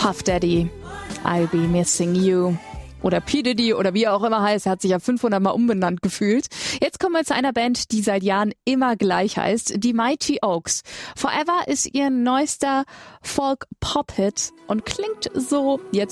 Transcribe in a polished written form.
Puff Daddy, I'll Be Missing You. Oder P. Diddy oder wie er auch immer heißt, er hat sich ja 500 Mal umbenannt gefühlt. Jetzt kommen wir zu einer Band, die seit Jahren immer gleich heißt, die Mighty Oaks. Forever ist ihr neuester Folk-Pop-Hit und klingt so jetzt